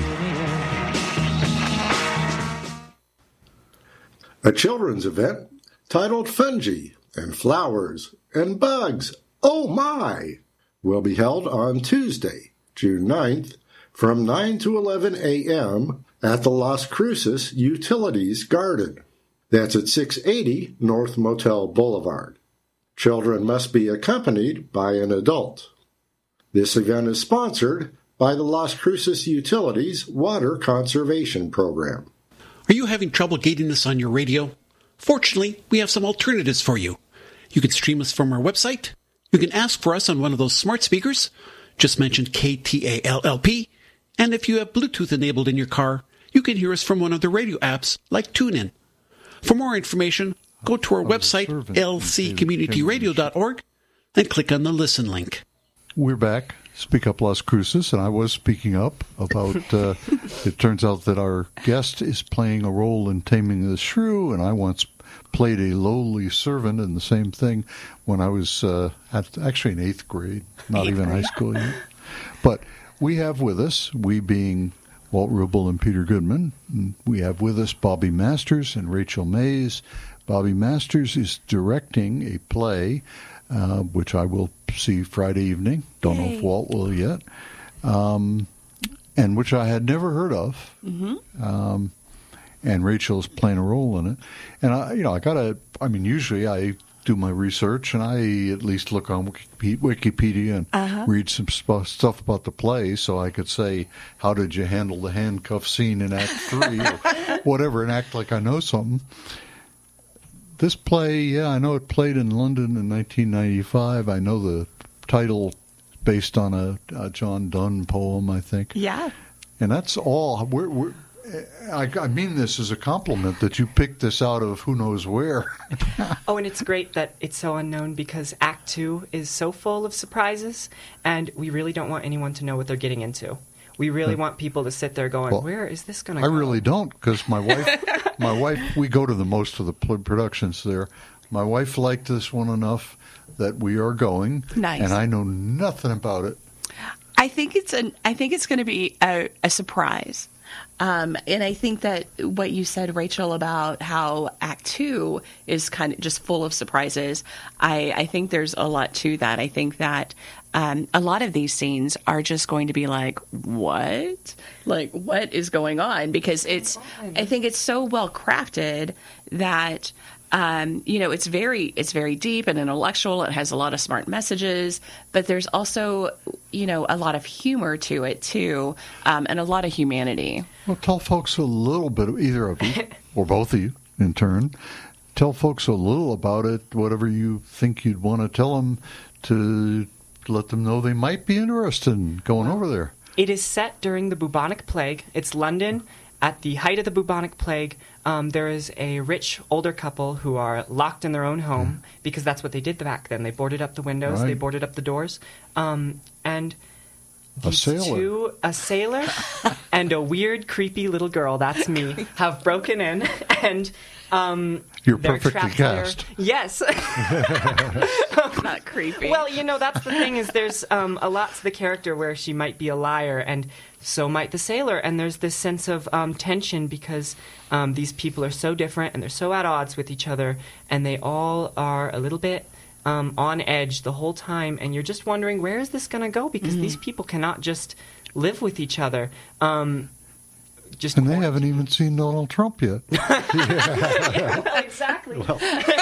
A children's event titled Fungi and Flowers and Bugs, oh my, will be held on Tuesday, June 9th from 9 to 11 a.m. at the Las Cruces Utilities Garden. That's at 680 North Motel Boulevard. Children must be accompanied by an adult. This event is sponsored by the Las Cruces Utilities Water Conservation Program. Are you having trouble getting us on your radio? Fortunately, we have some alternatives for you. You can stream us from our website. You can ask for us on one of those smart speakers. Just mention KTALLP. And if you have Bluetooth enabled in your car, you can hear us from one of the radio apps like TuneIn. For more information, go to our website, lccommunityradio.org, and click on the Listen link. We're back. Speak Up Las Cruces, and I was speaking up about, it turns out that our guest is playing a role in Taming the Shrew, and I once played a lowly servant in the same thing when I was actually in 8th grade, not even high school yet. But we have with us, we being Walt Rubel and Peter Goodman. We have with us Bobby Masters and Rachel Mays. Bobby Masters is directing a play, which I will see Friday evening. Don't know if Walt will yet. And which I had never heard of. Mm-hmm. And Rachel's playing a role in it. And usually I do my research, and I at least look on Wikipedia and read some stuff about the play, so I could say, how did you handle the handcuff scene in Act 3 or whatever, and act like I know something. This play, I know it played in London in 1995. I know the title based on a John Donne poem, I think. Yeah. And that's all. I mean this as a compliment that you picked this out of who knows where. Oh, and it's great that it's so unknown because Act 2 is so full of surprises, and we really don't want anyone to know what they're getting into. We really want people to sit there going, where is this going to go? I really don't, because my wife, we go to most of the productions there. My wife liked this one enough that we are going. Nice. And I know nothing about it. I think it's going to be a surprise. And I think that what you said, Rachel, about how Act 2 is kind of just full of surprises, I think there's a lot to that. I think that a lot of these scenes are just going to be like, what? Like, what is going on? Because I think it's so well crafted that it's very deep and intellectual. It has a lot of smart messages, but there's also, a lot of humor to it too, and a lot of humanity. Well, tell folks a little bit, either of you or both of you in turn. Tell folks a little about it, whatever you think you'd want to tell them to let them know they might be interested in going over there. It is set during the bubonic plague. It's London. At the height of the bubonic plague, there is a rich older couple who are locked in their own home because that's what they did back then. They boarded up the windows, they boarded up the doors, and these two, a sailor and a weird, creepy little girl, that's me, have broken in and you're perfectly cast. Yes. Not creepy. Well, that's the thing is there's a lot to the character where she might be a liar and so might the sailor. And there's this sense of tension because these people are so different and they're so at odds with each other and they all are a little bit on edge the whole time. And you're just wondering, where is this going to go? Because these people cannot just live with each other. just and they haven't even seen Donald Trump yet. Exactly. Well,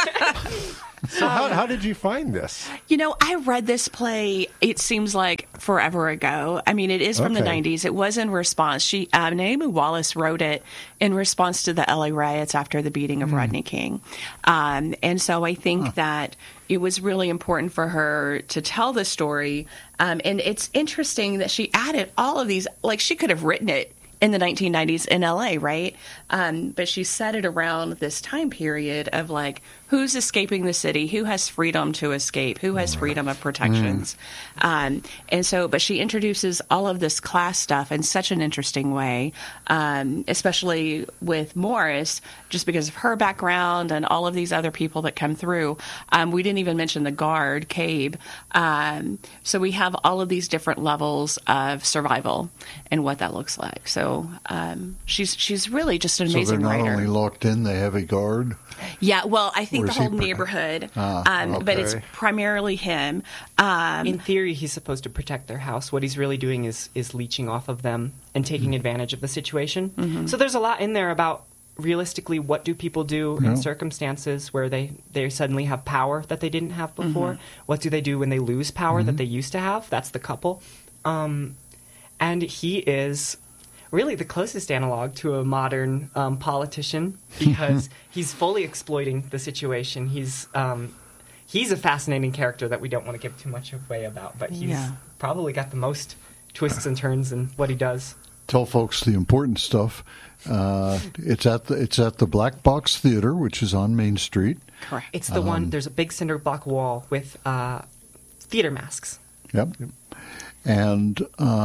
so how did you find this? You know, I read this play, it seems like forever ago. I mean, it is from the 90s. It was in response. Naomi Wallace wrote it in response to the LA riots after the beating of Rodney King. And so I think that it was really important for her to tell the story. And it's interesting that she added all of these, like she could have written it in the 1990s in LA, right? But she set it around this time period of like, who's escaping the city? Who has freedom to escape? Who has freedom of protections? And so, but she introduces all of this class stuff in such an interesting way, especially with Morris, just because of her background and all of these other people that come through. We didn't even mention the guard, Cabe. So we have all of these different levels of survival and what that looks like. So she's really just an amazing So they're not writer. only locked in, they have a guard? Yeah, well, I think Or the is he whole neighborhood, okay. but it's primarily him. In theory, he's supposed to protect their house. What he's really doing is leeching off of them and taking advantage of the situation. So there's a lot in there about realistically what do people do in circumstances where they suddenly have power that they didn't have before. What do they do when they lose power that they used to have? That's the couple. And he is really the closest analog to a modern politician because he's fully exploiting the situation. He's a fascinating character that we don't want to give too much away about, but he's probably got the most twists and turns in what he does. Tell folks the important stuff. It's at the Black Box Theater, which is on Main Street. Correct. It's the one. There's a big cinder block wall with theater masks. Yep. And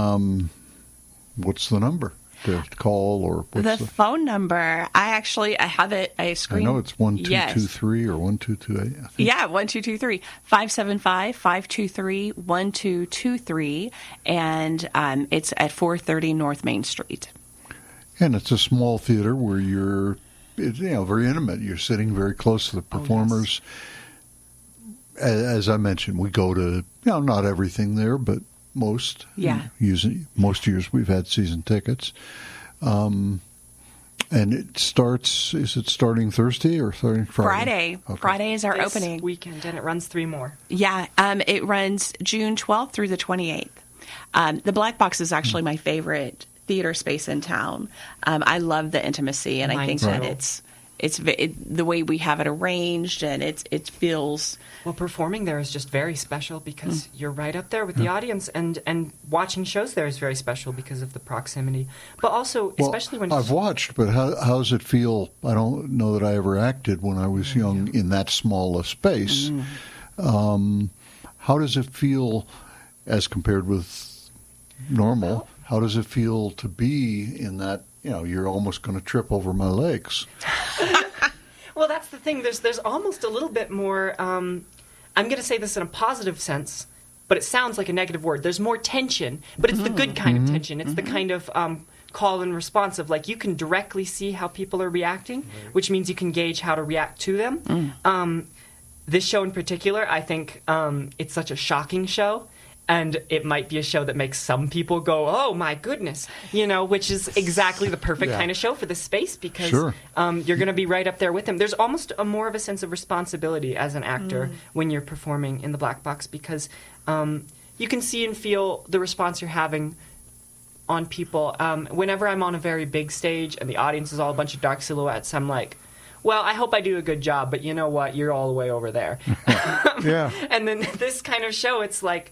what's the number to call, or what's The phone number, I have it, I screen. I know it's 1223 or 1228. I think. Yeah, 1223 575-523-1223, and it's at 430 North Main Street. And it's a small theater where you're, very intimate. You're sitting very close to the performers. As I mentioned, we go to, not everything there, but most. Yeah. Most years we've had season tickets. And it starts, is it starting Thursday or starting Friday? Okay. Friday is our This opening. weekend, and it runs 3 more. Yeah, it runs June 12th through the 28th. The Black Box is actually my favorite theater space in town. I love the intimacy, and I think that it's the way we have it arranged, and it feels. Well, performing there is just very special because you're right up there with the audience, and watching shows there is very special because of the proximity. But also, especially when I've watched, but how does it feel? I don't know that I ever acted when I was young in that small a space. How does it feel as compared with normal? How does it feel to be in that? You're almost going to trip over my legs. Well, that's the thing. There's almost a little bit more. I'm going to say this in a positive sense, but it sounds like a negative word. There's more tension, but it's the good kind of tension. It's the kind of call and response of like you can directly see how people are reacting, which means you can gauge how to react to them. This show in particular, I think it's such a shocking show. And it might be a show that makes some people go, oh, my goodness, which is exactly the perfect kind of show for this space because you're going to be right up there with them. There's almost more of a sense of responsibility as an actor when you're performing in the Black Box because you can see and feel the response you're having on people. Whenever I'm on a very big stage and the audience is all a bunch of dark silhouettes, I'm like, well, I hope I do a good job, but you know what? You're all the way over there. And then this kind of show, it's like,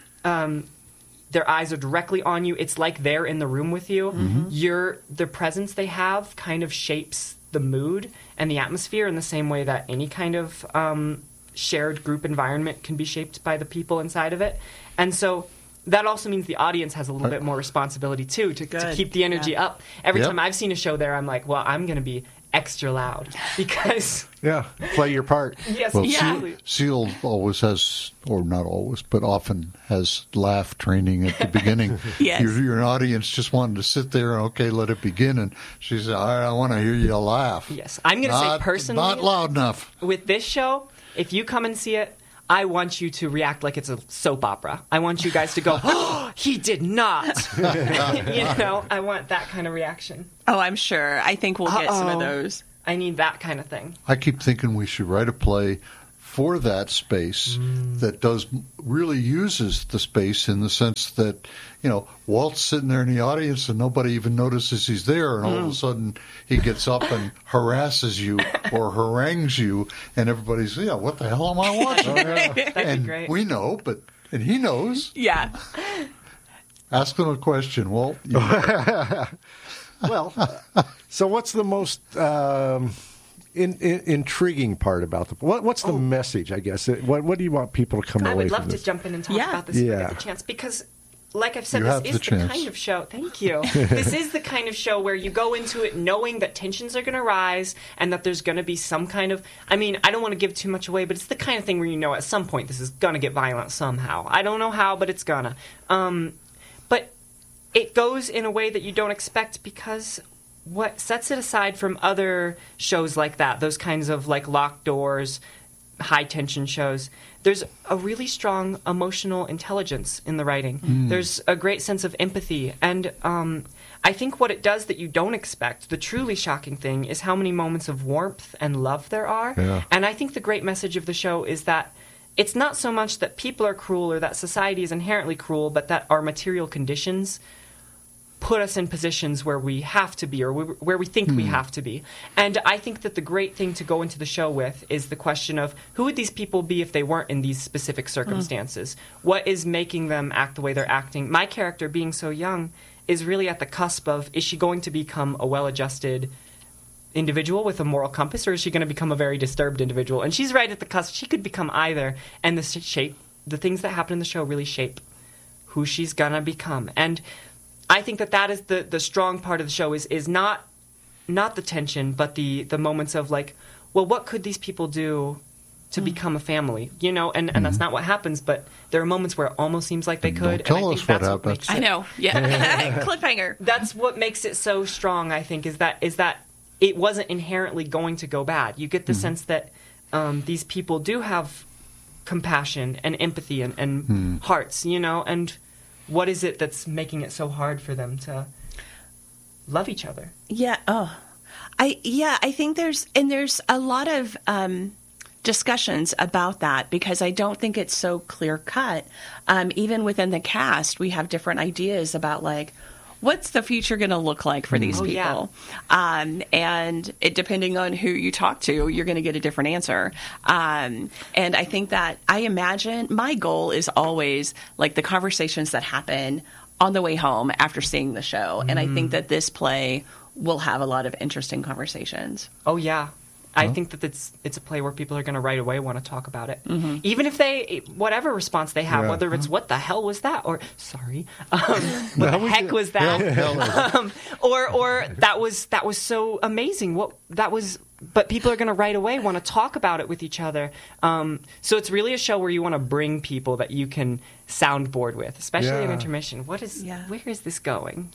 their eyes are directly on you. It's like they're in the room with you. The presence they have kind of shapes the mood and the atmosphere in the same way that any kind of shared group environment can be shaped by the people inside of it. And so that also means the audience has a little bit more responsibility, too, to keep the energy up. Every time I've seen a show there, I'm like, well, I'm going to be extra loud because play your part. Yes, well, exactly. Seal always has, or not always, but often has laugh training at the beginning. You're an audience just wanting to sit there and let it begin, and she said, I want to hear you laugh. Yes, I'm going to say personally, not loud enough. With this show, if you come and see it, I want you to react like it's a soap opera. I want you guys to go, oh, he did not. I want that kind of reaction. Oh, I'm sure. I think we'll get some of those. I need that kind of thing. I keep thinking we should write a play for that space that really uses the space in the sense that, Walt's sitting there in the audience and nobody even notices he's there, and all of a sudden he gets up and harasses you or harangues you, and everybody's, what the hell am I watching? That'd be great. We know, and he knows. Yeah. Ask him a question, Walt. Well, so what's the most intriguing part about what's the message, I guess? What do you want people to come away from this? I would love to jump in and talk about this if I get the chance, because like I've said, this is the kind of show. Thank you. This is the kind of show where you go into it knowing that tensions are going to rise and that there's going to be some kind of. I mean, I don't want to give too much away, but it's the kind of thing where at some point this is going to get violent somehow. I don't know how, but it's gonna. But it goes in a way that you don't expect, because what sets it aside from other shows like that, those kinds of like locked doors, high tension shows, there's a really strong emotional intelligence in the writing. There's a great sense of empathy, and I think what it does that you don't expect, the truly shocking thing, is how many moments of warmth and love there are. And I think the great message of the show is that it's not so much that people are cruel or that society is inherently cruel, but that our material conditions put us in positions where we have to be, or where we think we have to be. And I think that the great thing to go into the show with is the question of, who would these people be if they weren't in these specific circumstances? What is making them act the way they're acting? My character, being so young, is really at the cusp of, is she going to become a well-adjusted individual with a moral compass, or is she going to become a very disturbed individual? And she's right at the cusp. She could become either. And the things that happen in the show really shape who she's going to become. And I think that is the strong part of the show, is not the tension, but the moments of like, well, what could these people do to become a family? And that's not what happens, but there are moments where it almost seems like they could. Tell us what happens. I know. Yeah. Cliffhanger. That's what makes it so strong, I think, is that it wasn't inherently going to go bad. You get the sense that these people do have compassion and empathy and hearts, and what is it that's making it so hard for them to love each other? Yeah. Oh, I think there's a lot of discussions about that, because I don't think it's so clear cut. Even within the cast, we have different ideas about like, what's the future going to look like for these people? Yeah. And depending on who you talk to, you're going to get a different answer. And I think that I imagine my goal is always like the conversations that happen on the way home after seeing the show. And I think that this play will have a lot of interesting conversations. Oh, yeah. I think that it's a play where people are going to right away want to talk about it. Even if whatever response they have, whether it's what the hell was that, or sorry, what the heck was that, or that was so amazing. But people are going to right away want to talk about it with each other. So it's really a show where you want to bring people that you can soundboard with, especially at intermission. Where is this going?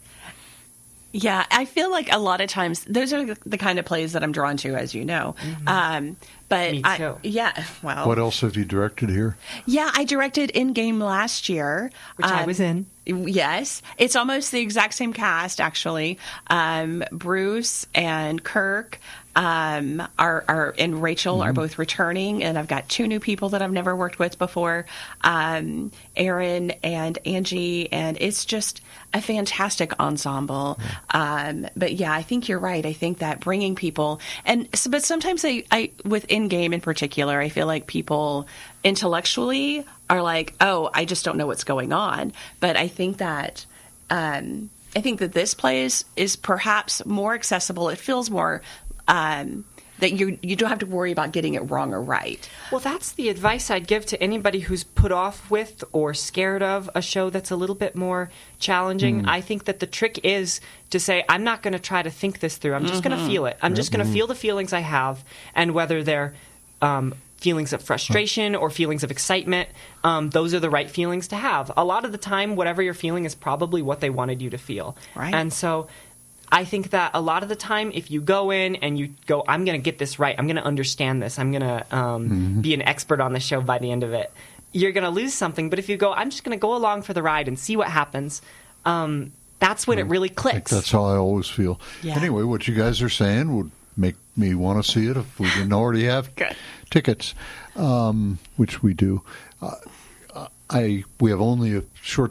Yeah, I feel like a lot of times those are the kind of plays that I'm drawn to, as you know. But me too. Well, what else have you directed here? Yeah, I directed In Game last year, which I was in. Yes, it's almost the exact same cast, actually. Bruce and Kirk and Rachel are both returning, and I've got two new people that I've never worked with before, Aaron and Angie, and it's just a fantastic ensemble. But yeah, I think you're right. I think that bringing people, but sometimes I with In Game in particular, I feel like people intellectually are like, oh, I just don't know what's going on. But I think that this play is perhaps more accessible. It feels more that you don't have to worry about getting it wrong or right. Well, that's the advice I'd give to anybody who's put off with or scared of a show that's a little bit more challenging. I think that the trick is to say, I'm not going to try to think this through. I'm just going to feel it. I'm just going to feel the feelings I have, and whether they're feelings of frustration or feelings of excitement, those are the right feelings to have. A lot of the time, whatever you're feeling is probably what they wanted you to feel. Right. And so I think that a lot of the time, if you go in and you go, I'm going to get this right, I'm going to understand this, I'm going to be an expert on the show by the end of it, you're going to lose something. But if you go, I'm just going to go along for the ride and see what happens, that's when it really clicks. That's how I always feel. Yeah. Anyway, what you guys are saying would make me want to see it if we didn't already have tickets, which we do. We have only a short